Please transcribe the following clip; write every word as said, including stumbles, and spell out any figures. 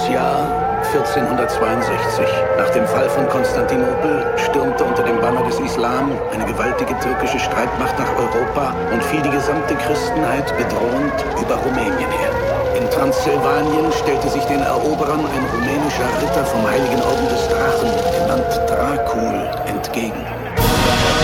Jahr vierzehnhundertzweiundsechzig. Nach dem Fall von Konstantinopel stürmte unter dem Banner des Islam eine gewaltige türkische Streitmacht nach Europa und fiel die gesamte Christenheit bedrohend über Rumänien her. In Transsilvanien stellte sich den Eroberern ein rumänischer Ritter vom Heiligen Orden des Drachen, genannt Dracul, entgegen.